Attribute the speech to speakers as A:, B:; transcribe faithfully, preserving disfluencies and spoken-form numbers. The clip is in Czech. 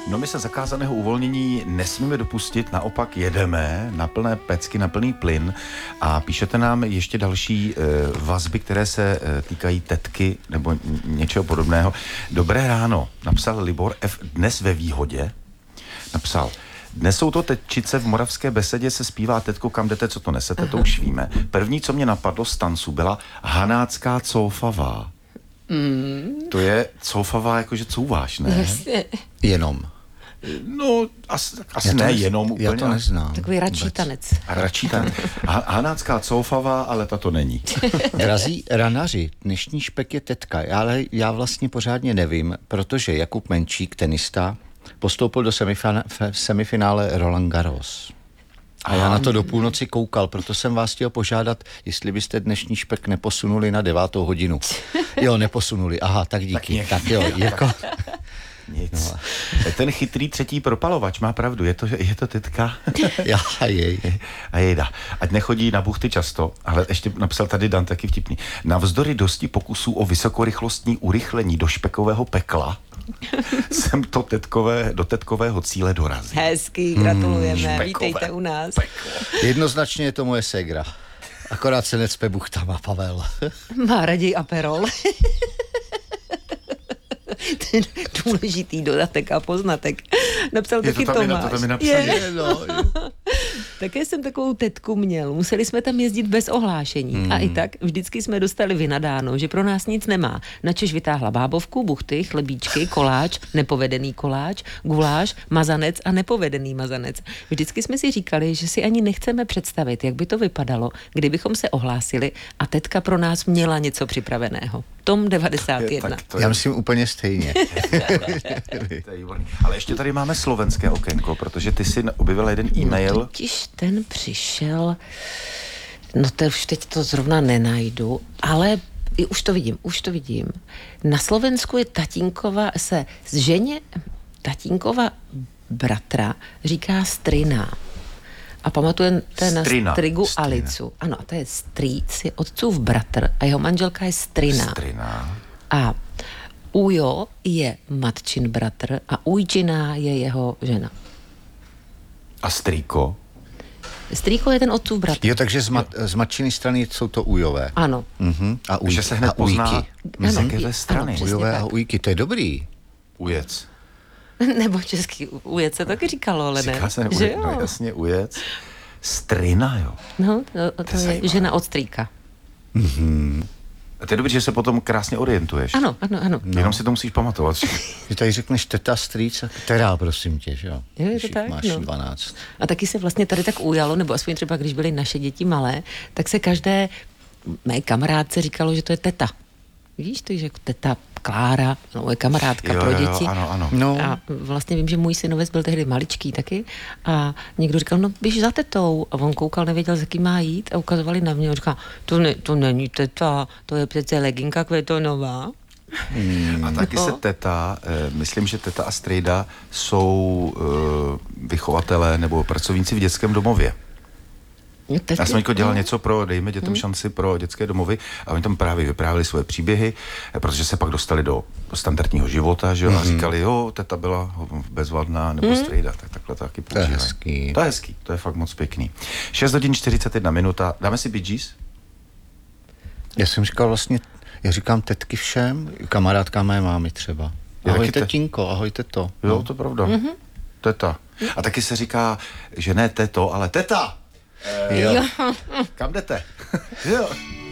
A: No my se zakázaného uvolnění nesmíme dopustit, naopak jedeme na plné pecky, na plný plyn a píšete nám ještě další e, vazby, které se e, týkají tetky nebo něčeho podobného. Dobré ráno, napsal Libor F. dnes ve Výhodě, napsal: dnes jsou to tetčice, v Moravské Besedě se zpívá tetko, kam jdete, co to nesete, aha, to už víme. První, co mě napadlo z tanců, byla hanácká coufavá. Mm. To je coufavá, jakože couváš, ne?
B: Jasně.
C: Jenom.
A: No, asi, asi ne
C: nez,
A: jenom úplně.
C: Já to neznám.
B: Takový račí tanec.
A: Račí tanec. Ha, hanácká coufavá, ale ta to není.
C: Drazí ranaři, dnešní špek je tetka, ale já vlastně pořádně nevím, protože Jakub Menčík, tenista, postoupil do semifina- semifinále Roland Garros. A já na to do půlnoci koukal, proto jsem vás chtěl požádat, jestli byste dnešní špek neposunuli na devátou hodinu. Jo, neposunuli, aha, tak díky. Tak, tak jo, jako...
A: Nic. No. Ten chytrý třetí propalovač má pravdu, je to, je to tetka.
C: Já, jej.
A: A jejda. Ať nechodí na buchty často, ale ještě napsal tady Dan taky vtipný. Navzdory dosti pokusů o vysokorychlostní urychlení do špekového pekla jsem to tetkové, do tetkového cíle dorazil.
B: Hezký, gratulujeme,
A: Hmm,
B: vítejte u nás.
A: Peklo.
C: Jednoznačně je to moje ségra. Akorát se necpe buchtama, Pavel.
B: Má raději aperol. Ten důležitý dodatek a poznatek. Napsal
A: Je
B: taky
A: to tam,
B: Tomáš.
A: to tam je napsané.
B: Je.
C: No,
B: Také jsem takovou tetku měl. Museli jsme tam jezdit bez ohlášení. Hmm. A i tak vždycky jsme dostali vynadáno, že pro nás nic nemá. Načež vytáhla bábovku, buchty, chlebíčky, koláč, nepovedený koláč, guláš, mazanec a nepovedený mazanec. Vždycky jsme si říkali, že si ani nechceme představit, jak by to vypadalo, kdybychom se ohlásili a tetka pro nás měla něco připraveného. Tom devadesát jedna.
A: Je,
C: já myslím úplně stejně.
A: Ale ještě tady máme slovenské okénko, protože ty si objevila jeden e-mail.
B: No, totiž ten přišel, no to už teď to zrovna nenajdu, ale už to vidím, už to vidím. Na Slovensku je tatínkova, se z ženě tatínkova bratra říká strina. A pamatujete na
A: Strina.
B: strigu
A: Strina.
B: Alicu. Ano, a to je strýc, je otcův bratr a jeho manželka je strina.
A: Strina.
B: A Ujo je matčin bratr a Ujčina je jeho žena.
A: A strýko?
B: Strýko je ten otcův bratr.
C: Jo, takže z, mat, z matčiny strany jsou to ujové.
B: Ano.
C: Uh-huh. A, uj,
A: Že se hned
C: a
A: pozná,
C: ujky.
A: z
B: Ano,
A: jaké
B: i-
A: strany.
B: ano, přesně
C: Ujové
B: tak.
C: a ujky, to je dobrý.
A: Ujec.
B: Nebo český ujec se taky říkalo, ale ne.
A: Říká se
B: Že
A: ujec, no
B: jo?
A: jasně, ujec. Strina, jo.
B: No, to, to je
A: zajímavé.
B: žena od strýka.
A: A to je dobrý, že se potom krásně orientuješ.
B: Ano, ano, ano.
A: No. Jenom si to musíš pamatovat.
C: Ty tady řekneš teta, strýc a která, prosím tě, že jo?
B: Jo, je to
C: Když jich
B: tak,
C: máš
B: no.
C: dvanáct.
B: A taky se vlastně tady tak ujalo, nebo aspoň třeba když byly naše děti malé, tak se každé mé kamarádce říkalo, že to je teta. Víš, to je jako teta Klára, no, moje kamarádka
A: Jo,
B: pro
A: jo,
B: děti.
A: ano, ano.
C: No,
B: A vlastně vím, že můj synovec byl tehdy maličký taky a někdo říkal, no běž za tetou. A on koukal, nevěděl, z jaký má jít a ukazovali na mě. A říkal, to, ne, to není teta, to je přece leginka Kvetonová.
A: A taky
B: No.
A: se teta, eh, myslím, že teta a strejda jsou eh, vychovatelé nebo pracovníci v dětském domově.
B: No, teď-
A: Já jsem jako dělal
B: no.
A: něco pro, dejme dětem šanci pro dětské domovy a oni tam právě vyprávěli svoje příběhy, eh, protože se pak dostali do, do standardního života, že jo, a říkali, jo, teta byla bezvadná nebo strejda, tak takhle to taky
C: to je
A: používají.
C: hezký.
A: To je hezký, to je fakt moc pěkný. šest hodin čtyřicet jedna minuta, dáme si Bee Gees?
C: Já jsem říkal vlastně, já říkám tetky všem, kamarádka mé mámy třeba. Ahoj
A: taky te-
C: tetínko, ahoj teto.
A: Jo, to je pravda. Mm-hmm. Teta. A taky se říká, že ne teto, ale teta!
C: Jo.
A: Kam jdete? Jo.